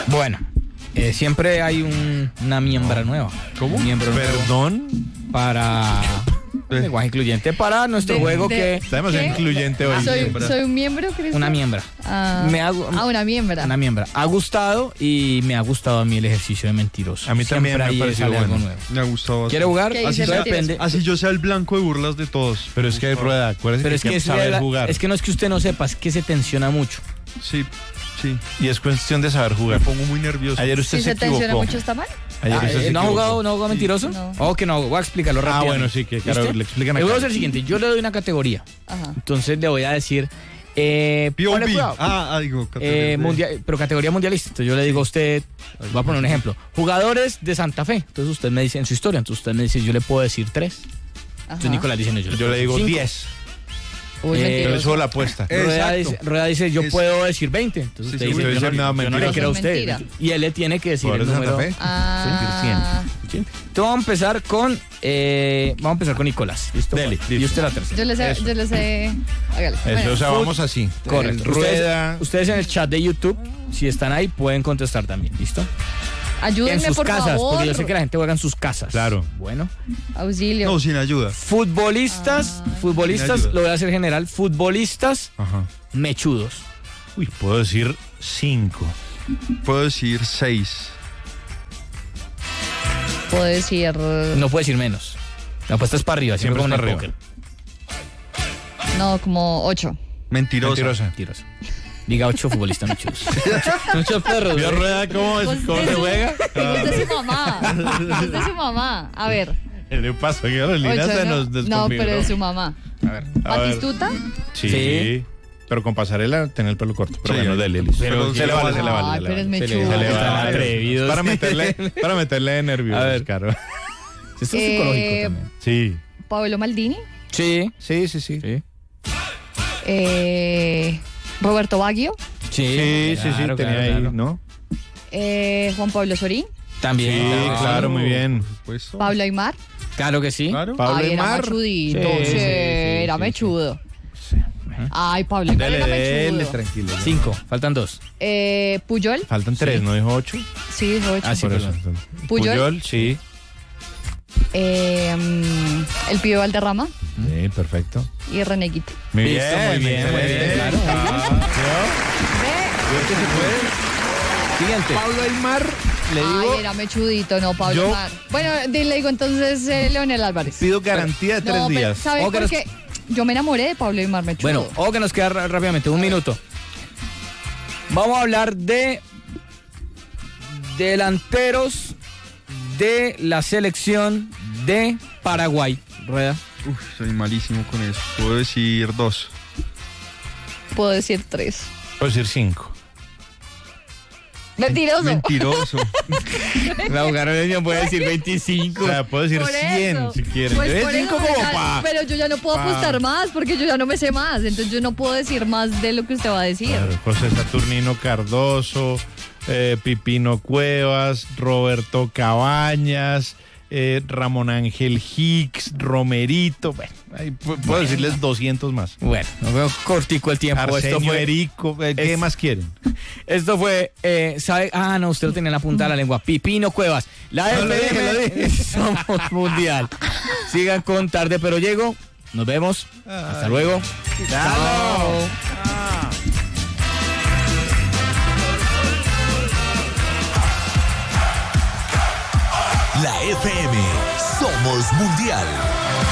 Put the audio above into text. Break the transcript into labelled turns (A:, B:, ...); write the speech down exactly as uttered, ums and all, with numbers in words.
A: Bueno, eh, siempre hay un, una miembra nueva.
B: ¿Cómo?
A: Un miembro
B: Perdón.
A: nuevo para lenguaje incluyente para nuestro
C: De-
A: juego
C: de-
A: que
B: Estamos
C: ¿Qué?
B: incluyente hoy.
C: Soy,
B: miembra.
C: soy un miembro, ¿crees?
A: una
C: tú?
A: miembra.
C: Ah,
A: Me hago-
C: ah, una miembra.
A: Una miembra. Ha gustado y me ha gustado a mí el ejercicio de mentiroso.
B: A mí también
A: Siempre
B: me
A: ahí
B: pareció
A: sale algo
B: bueno.
A: nuevo.
D: Me ha gustado bastante.
A: ¿Quiere jugar?
C: ¿Qué
D: Así
C: dice
D: sea,
C: mentiroso?
A: depende.
D: así yo sea el blanco de burlas de todos.
B: Pero es que, Rueda, acuérdese
A: Pero
B: que
A: es que,
B: hay que
A: es,
B: saber
A: la-
B: jugar.
A: es que no es que usted no sepa, es que se tensiona mucho.
D: Sí, sí.
B: Y es cuestión de saber
D: Me
B: jugar.
D: pongo muy nervioso.
B: Ayer usted
C: Si
B: se
C: se tensiona
B: equivocó.
C: mucho, ¿está mal?
B: Ayer
A: Ah,
B: usted
A: eh,
B: se
A: ¿No ha
B: equivocó.
A: jugado, no ha jugado mentiroso?
C: No.
A: Oh, que no, voy a explicarlo
B: Ah,
A: rápido.
B: bueno, sí, que claro, le explican
A: El
B: acá.
A: juego es el siguiente, yo le doy una categoría,
C: Ajá.
A: entonces le voy a decir... Eh,
D: P O
A: ponle
D: V.
A: cuidado.
D: Ah, ah, digo,
A: Eh,
D: categoría de-
A: mundial, pero categoría mundialista. Entonces yo le digo a usted, voy a poner un ejemplo, jugadores de Santa Fe. Entonces usted me dice en su historia, entonces usted me dice, yo le puedo decir tres. Entonces
C: Ajá.
A: Nicolás dice, no, yo,
B: Yo
A: puedo
B: le digo
A: decir cinco.
B: diez.
C: Uy,
A: Eh,
B: Yo le
C: mentiroso.
B: subo la apuesta.
A: Rueda
D: Exacto.
A: dice, Rueda dice, yo
D: Es-
A: puedo decir veinte. Entonces
D: Sí,
A: usted
D: sí,
A: dice,
B: usted
A: yo,
B: dice,
A: no,
B: no,
A: yo no le
B: mentira.
A: creo a usted.
C: Mentira.
A: Y él le tiene que decir el
B: Jugadores de
A: número.
B: Santa Fe.
C: Ah,
A: ¿Sí? Entonces vamos a empezar con, eh, vamos a empezar con Nicolás. ¿Listo?
B: Dele,
A: Y
B: listo.
A: usted la tercera.
C: yo le sé,
B: Eso.
C: yo le sé. Hágale.
B: Eso,
C: Bueno,
B: o sea,
A: fut-
B: vamos así.
A: Correcto.
B: Eh, Rueda.
A: Ustedes, ustedes en el chat de YouTube, si están ahí, pueden contestar también. ¿Listo?
C: ayúdenme,
A: en sus
C: por
A: casas,
C: favor.
A: porque yo sé que la gente juega en sus casas.
B: Claro.
A: Bueno.
C: Auxilio.
D: No, sin ayuda.
A: Futbolistas,
C: Ah.
A: futbolistas,
D: Sin ayuda.
A: lo voy a hacer general, futbolistas
B: Ajá.
A: mechudos.
B: Uy, puedo decir cinco.
D: Puedo decir seis.
C: Puedo decir.
A: No puede decir menos. La apuesta es para arriba, siempre,
B: Siempre
A: como en
B: es
A: el
B: para
A: póker.
C: No, como ocho.
D: Mentirosa.
B: Mentirosa.
A: Mentiroso. Diga ocho futbolistas mechudos. Muchos perros.
B: ¿Vio
A: ¿eh?
B: Rueda cómo, es,
C: Pues
B: cómo
C: de
B: se
C: su-
B: juega?
C: Es de su mamá. Es de su mamá. A ver.
B: ¿Qué le pasó? Que Carolina
C: Ocho,
B: se
C: no,
B: nos
C: no,
B: desconfiguró.
C: pero de su mamá.
A: A ver.
B: A ver.
C: ¿Batistuta?
B: Sí.
A: Sí.
B: Pero con pasarela tener el pelo corto. Pero
D: Sí,
B: bueno, dele, listo.
D: pero
B: se le vale, se le vale.
C: Ay,
B: se le
C: pero es
B: vale.
C: mechudo.
B: Se le
A: Están
B: vale.
A: atrevidos.
B: Para meterle, para meterle de nervios,
A: A ver.
B: Caro.
A: Esto es
C: Eh,
A: psicológico también.
B: Sí.
C: Pablo Maldini.
A: Sí.
B: Sí, sí, sí.
A: Sí.
C: Eh, Roberto Baggio.
A: Sí,
B: Sí, sí, sí,
A: claro,
B: tenía
A: claro,
B: ahí,
A: claro.
B: ¿no?
C: Eh, Juan Pablo Sorín.
A: También.
B: Sí,
A: claro,
B: claro, muy bien.
D: Pues,
C: Pablo Aymar.
A: Claro que sí.
D: Claro.
B: Pablo
C: Ay, era
B: Aymar.
C: mechudito.
B: Sí,
C: Sí,
B: sí, sí,
C: era
B: sí,
C: mechudo. Ay, Pablo Aymar
B: Dele,
C: era
B: dele,
C: mechudo.
B: tranquilo.
A: Cinco. Faltan dos.
C: Eh, Puyol.
B: Faltan tres,
A: Sí.
B: ¿no dijo ocho?
C: Sí, dijo ocho.
A: Ah, sí,
B: Por
A: perdón.
B: eso.
C: Puyol.
B: Puyol, sí.
C: Eh, mm, el Pibe Valderrama
B: Sí, perfecto.
C: y Reneguito.
B: Muy
A: Listo,
B: bien,
A: muy bien, muy
B: excelente.
A: bien, claro.
B: Ah,
A: Siguiente.
B: Pablo Aymar, le digo,
C: Ay, era mechudito, no, Pablo
B: yo-
C: Aymar. Bueno, di- le digo entonces eh, Leonel Álvarez.
B: pido garantía de tres
C: No, pero
B: días.
C: ¿sabe
A: Ojo que
C: por
A: nos-
C: qué? Yo me enamoré de Pablo Aymar mechudo.
A: Bueno, ojo que nos queda ra- rápidamente, un minuto. Vamos a hablar de delanteros de la selección de Paraguay. Rueda.
D: Uf, soy malísimo con eso. Puedo decir dos.
C: Puedo decir tres.
B: Puedo decir cinco.
C: Mentiroso.
D: Mentiroso.
A: La jugaron puede decir veinticinco.
B: O sea, puedo decir
C: Por
B: cien
C: eso.
B: si quieren.
C: Pues
B: Yo de
C: por
B: cinco
C: eso,
B: como
C: ya-
B: pa.
C: Pero yo ya no puedo
B: pa.
C: apostar más porque yo ya no me sé más. Entonces yo no puedo decir más de lo que usted va a decir.
B: Claro, José Saturnino Cardoso, eh, Pipino Cuevas, Roberto Cabañas, eh, Ramón Ángel Hicks, Romerito. Bueno, ahí pu- puedo decirles doscientos más.
A: Bueno, nos veo cortico el tiempo. Esto
B: Arsenio
A: fue,
B: Erico, eh, ¿qué
A: es-
B: más quieren?
A: esto fue, eh, ¿sabe? Ah, no, usted lo tenía en la punta de la lengua. Pipino Cuevas. La
B: No, lo
A: F M,
B: dije, lo dije.
A: somos mundial. Sigan con Tarde Pero Llego. Nos vemos. Hasta luego. Chao.
E: La F M Somos Mundial.